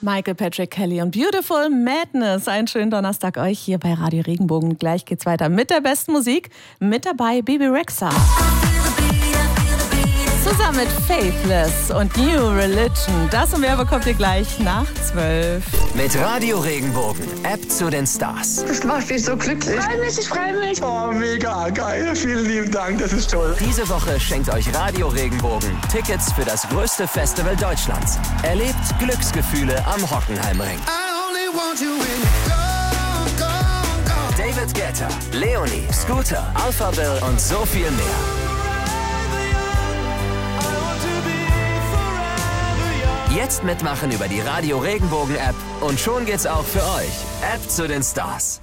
Michael Patrick Kelly und Beautiful Madness. Einen schönen Donnerstag euch hier bei Radio Regenbogen. Gleich geht's weiter mit der besten Musik. Mit dabei Bebe Rexha. Zusammen mit Faithless und New Religion. Das und mehr bekommt ihr gleich nach 12. Mit Radio Regenbogen, App zu den Stars. Das macht mich so glücklich. Ich freue mich. Oh, mega geil. Vielen lieben Dank, das ist toll. Diese Woche schenkt euch Radio Regenbogen Tickets für das größte Festival Deutschlands. Erlebt Glücksgefühle am Hockenheimring. David Guetta, Leonie, Scooter, Alpha Bill und so viel mehr. Jetzt mitmachen über die Radio Regenbogen App und schon geht's auch für euch. App zu den Stars.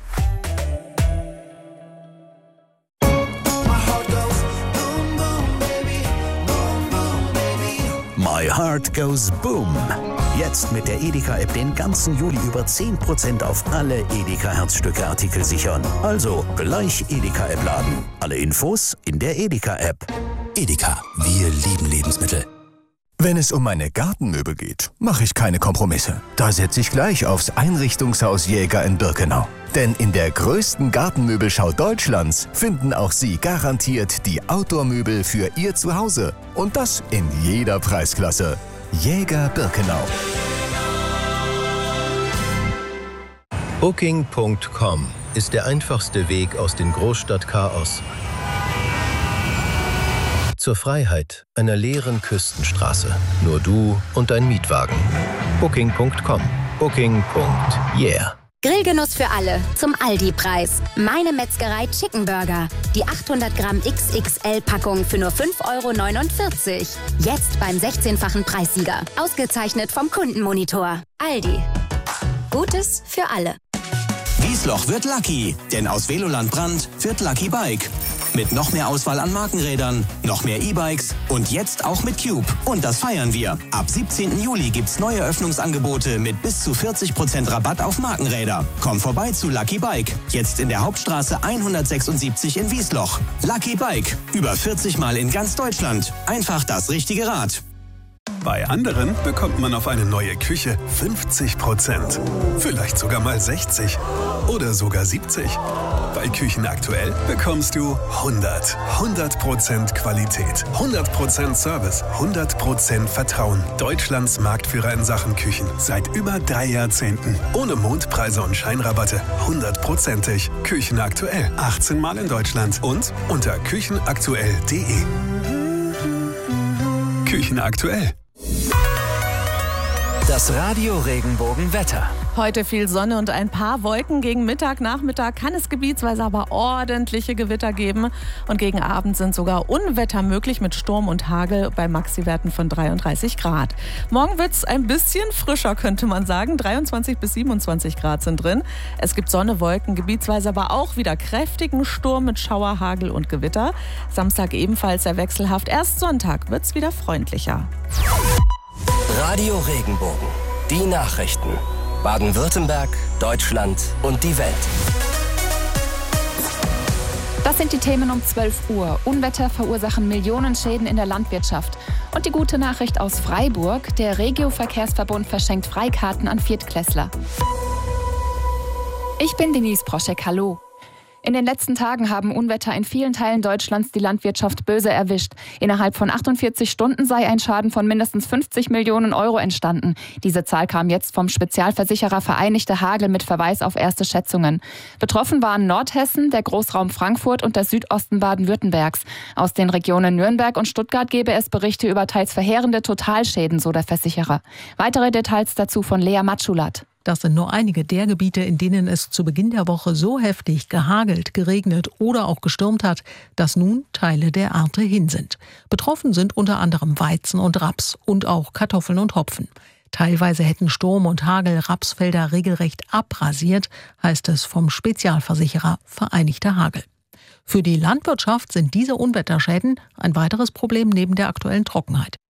My Heart Goes Boom. Jetzt mit der Edeka-App den ganzen Juli über 10% auf alle Edeka-Herzstücke-Artikel sichern. Also gleich Edeka-App laden. Alle Infos in der Edeka-App. Edeka, wir lieben Lebensmittel. Wenn es um meine Gartenmöbel geht, mache ich keine Kompromisse. Da setze ich gleich aufs Einrichtungshaus Jäger in Birkenau. Denn in der größten Gartenmöbelschau Deutschlands finden auch Sie garantiert die Outdoor-Möbel für Ihr Zuhause. Und das in jeder Preisklasse. Jäger Birkenau. Booking.com ist der einfachste Weg aus dem Großstadtchaos zur Freiheit einer leeren Küstenstraße. Nur du und dein Mietwagen. Booking.com. Booking.yeah. Grillgenuss für alle zum Aldi-Preis. Meine Metzgerei Chicken Burger. Die 800 Gramm XXL-Packung für nur 5,49 €. Jetzt beim 16-fachen Preissieger. Ausgezeichnet vom Kundenmonitor. Aldi. Gutes für alle. Wiesloch wird Lucky, denn aus Veloland Brand wird Lucky Bike. Mit noch mehr Auswahl an Markenrädern, noch mehr E-Bikes und jetzt auch mit Cube. Und das feiern wir. Ab 17. Juli gibt's neue Öffnungsangebote mit bis zu 40% Rabatt auf Markenräder. Komm vorbei zu Lucky Bike. Jetzt in der Hauptstraße 176 in Wiesloch. Lucky Bike. Über 40 Mal in ganz Deutschland. Einfach das richtige Rad. Bei anderen bekommt man auf eine neue Küche 50%. Vielleicht sogar mal 60. Oder sogar 70. Bei Küchen aktuell bekommst du 100% Qualität, 100% Service, 100% Vertrauen. Deutschlands Marktführer in Sachen Küchen. Seit über 3 Jahrzehnten. Ohne Mondpreise und Scheinrabatte. 100%ig. Küchen aktuell. 18 Mal in Deutschland. Und unter küchenaktuell.de. Küchen aktuell. Das Radio Regenbogen Wetter. Heute viel Sonne und ein paar Wolken. Gegen Mittag, Nachmittag kann es gebietsweise aber ordentliche Gewitter geben. Und gegen Abend sind sogar Unwetter möglich mit Sturm und Hagel bei Maxiwerten von 33 Grad. Morgen wird es ein bisschen frischer, könnte man sagen. 23 bis 27 Grad sind drin. Es gibt Sonne, Wolken, gebietsweise aber auch wieder kräftigen Sturm mit Schauer, Hagel und Gewitter. Samstag ebenfalls sehr wechselhaft. Erst Sonntag wird es wieder freundlicher. Radio Regenbogen. Die Nachrichten. Baden-Württemberg, Deutschland und die Welt. Das sind die Themen um 12 Uhr. Unwetter verursachen Millionen Schäden in der Landwirtschaft. Und die gute Nachricht aus Freiburg. Der Regio-Verkehrsverbund verschenkt Freikarten an Viertklässler. Ich bin Denise Proschek. Hallo. In den letzten Tagen haben Unwetter in vielen Teilen Deutschlands die Landwirtschaft böse erwischt. Innerhalb von 48 Stunden sei ein Schaden von mindestens 50 Millionen € entstanden. Diese Zahl kam jetzt vom Spezialversicherer Vereinigte Hagel mit Verweis auf erste Schätzungen. Betroffen waren Nordhessen, der Großraum Frankfurt und der Südosten Baden-Württembergs. Aus den Regionen Nürnberg und Stuttgart gebe es Berichte über teils verheerende Totalschäden, so der Versicherer. Weitere Details dazu von Lea Matschulat. Das sind nur einige der Gebiete, in denen es zu Beginn der Woche so heftig gehagelt, geregnet oder auch gestürmt hat, dass nun Teile der Ernte hin sind. Betroffen sind unter anderem Weizen und Raps und auch Kartoffeln und Hopfen. Teilweise hätten Sturm und Hagel Rapsfelder regelrecht abrasiert, heißt es vom Spezialversicherer Vereinigte Hagel. Für die Landwirtschaft sind diese Unwetterschäden ein weiteres Problem neben der aktuellen Trockenheit.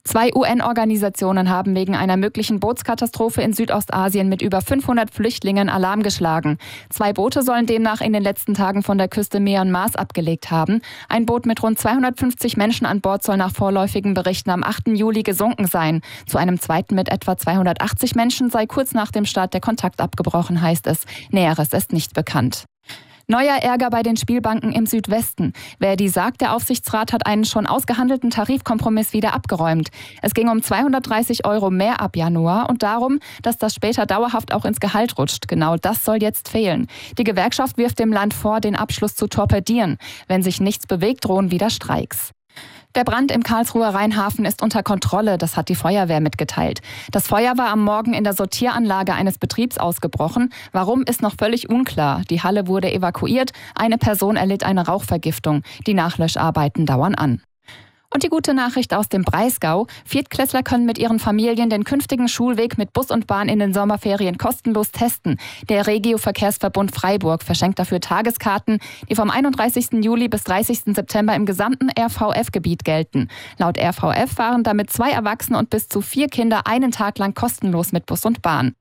2 UN-Organisationen haben wegen einer möglichen Bootskatastrophe in Südostasien mit über 500 Flüchtlingen Alarm geschlagen. 2 Boote sollen demnach in den letzten Tagen von der Küste Myanmars abgelegt haben. Ein Boot mit rund 250 Menschen an Bord soll nach vorläufigen Berichten am 8. Juli gesunken sein. Zu einem zweiten mit etwa 280 Menschen sei kurz nach dem Start der Kontakt abgebrochen, heißt es. Näheres ist nicht bekannt. Neuer Ärger bei den Spielbanken im Südwesten. Wer die sagt, der Aufsichtsrat hat einen schon ausgehandelten Tarifkompromiss wieder abgeräumt. Es ging um 230 € mehr ab Januar und darum, dass das später dauerhaft auch ins Gehalt rutscht. Genau das soll jetzt fehlen. Die Gewerkschaft wirft dem Land vor, den Abschluss zu torpedieren. Wenn sich nichts bewegt, drohen wieder Streiks. Der Brand im Karlsruher Rheinhafen ist unter Kontrolle, das hat die Feuerwehr mitgeteilt. Das Feuer war am Morgen in der Sortieranlage eines Betriebs ausgebrochen. Warum, ist noch völlig unklar. Die Halle wurde evakuiert, eine Person erlitt eine Rauchvergiftung. Die Nachlöscharbeiten dauern an. Und die gute Nachricht aus dem Breisgau: Viertklässler können mit ihren Familien den künftigen Schulweg mit Bus und Bahn in den Sommerferien kostenlos testen. Der Regio-Verkehrsverbund Freiburg verschenkt dafür Tageskarten, die vom 31. Juli bis 30. September im gesamten RVF-Gebiet gelten. Laut RVF fahren damit 2 Erwachsene und bis zu 4 Kinder einen Tag lang kostenlos mit Bus und Bahn.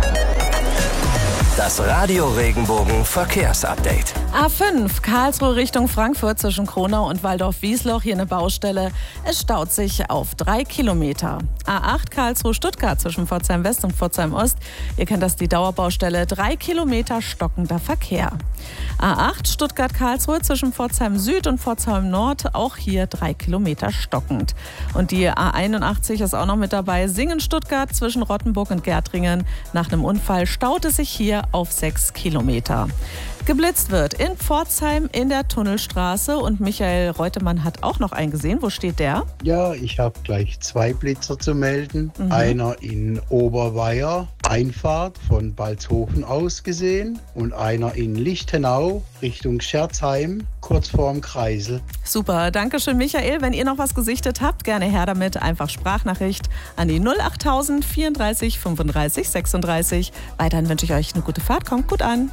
Das Radio Regenbogen Verkehrsupdate. A5 Karlsruhe Richtung Frankfurt zwischen Kronau und Waldorf-Wiesloch. Hier eine Baustelle. Es staut sich auf 3 Kilometer. A8 Karlsruhe-Stuttgart zwischen Pforzheim West und Pforzheim Ost. Ihr kennt das, die Dauerbaustelle. 3 Kilometer stockender Verkehr. A8 Stuttgart-Karlsruhe zwischen Pforzheim Süd und Pforzheim Nord. Auch hier 3 Kilometer stockend. Und die A81 ist auch noch mit dabei. Singen-Stuttgart zwischen Rottenburg und Gärtringen. Nach einem Unfall staut es sich hier auf 6 Kilometer. Geblitzt wird in Pforzheim in der Tunnelstraße und Michael Reutemann hat auch noch einen gesehen. Wo steht der? Ja, ich habe gleich 2 Blitzer zu melden. Einer in Oberweier, Einfahrt von Balzhofen aus gesehen, und einer in Lichtenau Richtung Scherzheim, kurz vorm Kreisel. Super, danke schön Michael. Wenn ihr noch was gesichtet habt, gerne her damit. Einfach Sprachnachricht an die 08000 34 35 36. Weiterhin wünsche ich euch eine gute Fahrt. Kommt gut an.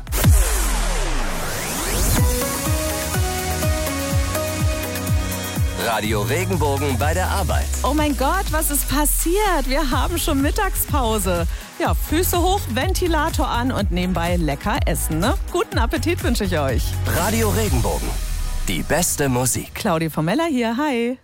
Radio Regenbogen bei der Arbeit. Oh mein Gott, was ist passiert? Wir haben schon Mittagspause. Ja, Füße hoch, Ventilator an und nebenbei lecker essen, ne? Guten Appetit wünsche ich euch. Radio Regenbogen. Die beste Musik. Claudia Formella hier, hi.